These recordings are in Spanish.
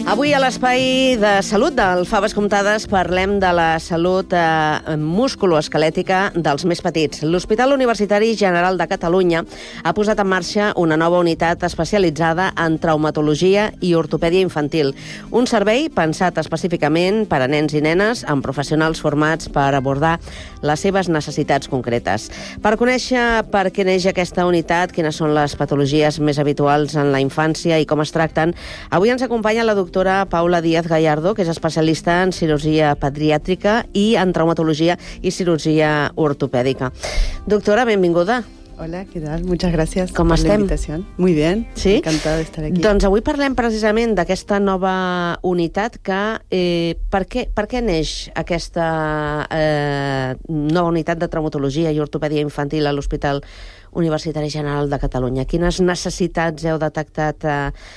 Avui a l'Espai de Salut del Faves Comptades parlem de la salut musculoesquelètica dels més petits. L'Hospital Universitari General de Catalunya ha posat en marxa una nova unitat especialitzada en traumatologia i ortopèdia infantil. Un servei pensat específicament per a nens i nenes amb professionals formats per abordar les seves necessitats concretes. Per conèixer per què neix aquesta unitat, quines són les patologies més habituals en la infància i com es tracten, avui ens acompanya la doctora Paula Díaz Gallardo, que és especialista en cirurgia pediàtrica i en traumatologia y cirugía ortopédica. Doctora, benvinguda. Hola, ¿qué tal? Muchas gracias por la invitación. Muy bien, sí? Encantada de estar aquí. Doncs avui parlem precisament d'aquesta nova unitat que... per què neix aquesta nova unitat de traumatologia i ortopèdia infantil a l'Hospital Universitari General de Catalunya? Quines necessitats heu detectat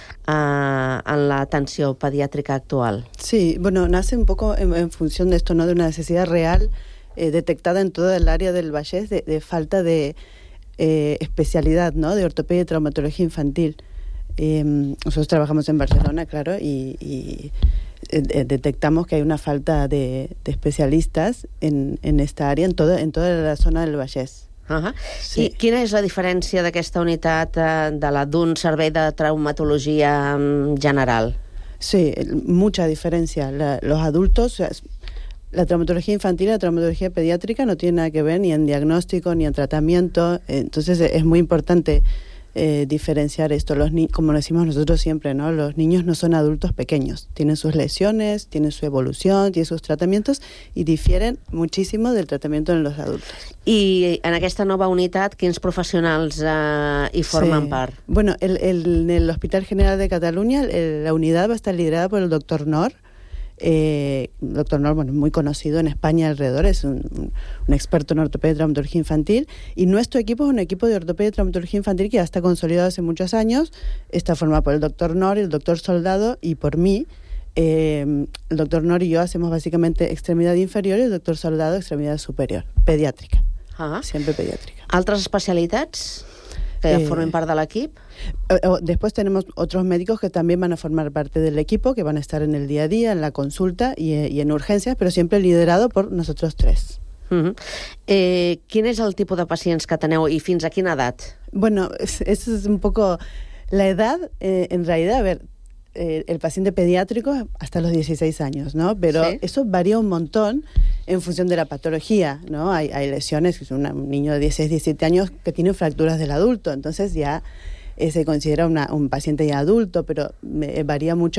en l'atenció pediàtrica actual? Sí, bueno, nace un poco en función de esto, ¿no? De una necesidad real detectada en toda el área del Vallès de falta de especialidad, ¿no? De ortopedia y traumatología infantil. Nosotros trabajamos en Barcelona, claro, y detectamos que hay una falta de especialistas en esta área, en toda la zona del Vallès. Sí. I quina és la diferència d'aquesta unitat d'un servei de traumatologia general? Sí, mucha diferencia. Los adultos, la traumatología infantil y la traumatología pediátrica no tienen nada que ver ni en diagnóstico ni en tratamiento, entonces es muy importante diferenciar esto. Como decimos nosotros siempre, ¿no? Los niños no son adultos pequeños, tienen sus lesiones, tienen su evolución, tienen sus tratamientos y difieren muchísimo del tratamiento en los adultos. I en aquesta nova unitat, quins professionals hi formen part? Bueno, en el Hospital General de Cataluña la unidad va a estar liderada por el doctor Nor. Doctor Nor, bueno, muy conocido en España alrededor, es un experto en ortopedia y traumatología infantil, y nuestro equipo es un equipo de ortopedia y traumatología infantil que ya está consolidado hace muchos años. Está formado por el doctor Nor, el doctor Soldado y por mí. El doctor Nor y yo hacemos básicamente extremidad inferior y el doctor Soldado extremidad superior, pediátrica, siempre pediátrica. ¿Altres especialitats que formen part de l'equip? Después tenemos otros médicos que también van a formar parte del equipo, que van a estar en el día a día, en la consulta y en urgencias, pero siempre liderado por nosotros tres. Quin és el tipus de pacients que teneu i fins a quina edat? Bueno, eso es un poco la edad, en realidad, a ver, el paciente pediátrico hasta los 16 años, ¿no? Pero ¿sí? Eso varía un montón en función de la patología, ¿no? Hay lesiones, un niño de 16, 17 años que tiene fracturas del adulto, entonces ya se considera un paciente ya adulto, pero varía mucho